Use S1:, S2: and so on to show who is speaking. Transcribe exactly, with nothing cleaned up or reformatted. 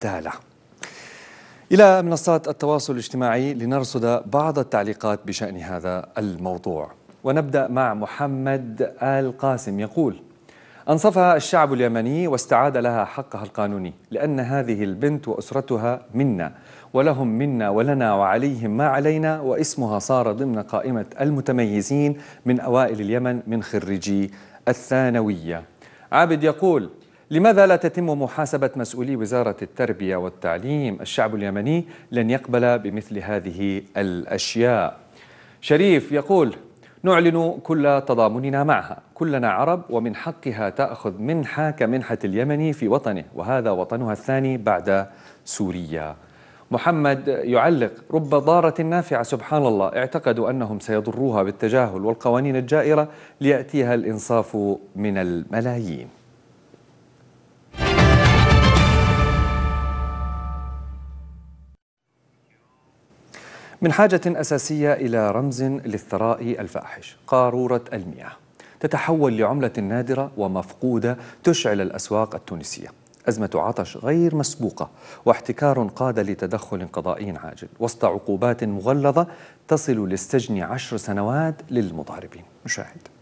S1: تالة. إلى منصات التواصل الاجتماعي لنرصد بعض التعليقات بشأن هذا الموضوع، ونبدأ مع محمد آل قاسم يقول: أنصفها الشعب اليمني واستعاد لها حقها القانوني، لأن هذه البنت وأسرتها منا، ولهم منا ولنا وعليهم ما علينا، واسمها صار ضمن قائمة المتميزين من أوائل اليمن من خريجي الثانوية. عابد يقول: لماذا لا تتم محاسبة مسؤولي وزارة التربية والتعليم؟ الشعب اليمني لن يقبل بمثل هذه الأشياء. شريف يقول: نعلن كل تضامننا معها، كلنا عرب ومن حقها تأخذ منحة كمنحة اليمني في وطنه، وهذا وطنها الثاني بعد سوريا. محمد يعلق: رب ضارة نافعة، سبحان الله، اعتقدوا أنهم سيضروها بالتجاهل والقوانين الجائرة ليأتيها الإنصاف من الملايين. من حاجة أساسية إلى رمز للثراء الفاحش، قارورة المياه تتحول لعملة نادرة ومفقودة تشعل الأسواق التونسية. أزمة عطش غير مسبوقة واحتكار قاد لتدخل قضائي عاجل وسط عقوبات مغلظة تصل للسجن عشر سنوات للمضاربين. نشاهد.